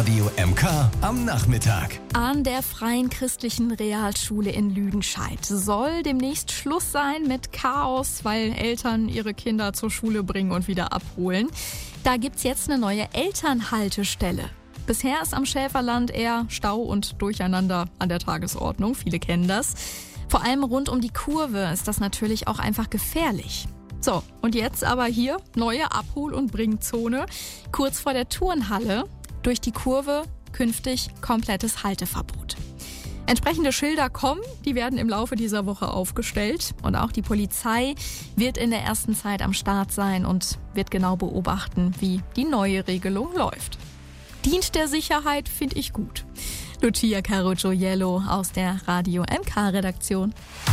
Radio MK am Nachmittag. An der Freien Christlichen Realschule in Lüdenscheid soll demnächst Schluss sein mit Chaos, weil Eltern ihre Kinder zur Schule bringen und wieder abholen. Da gibt's jetzt eine neue Elternhaltestelle. Bisher ist am Schäferland eher Stau und Durcheinander an der Tagesordnung. Viele kennen das. Vor allem rund um die Kurve ist das natürlich auch einfach gefährlich. So, und jetzt aber hier neue Abhol- und Bringzone. Kurz vor der Turnhalle, durch die Kurve künftig komplettes Halteverbot. Entsprechende Schilder kommen, die werden im Laufe dieser Woche aufgestellt. Und auch die Polizei wird in der ersten Zeit am Start sein und wird genau beobachten, wie die neue Regelung läuft. Dient der Sicherheit, finde ich gut. Lucia Caruggiello aus der Radio MK-Redaktion.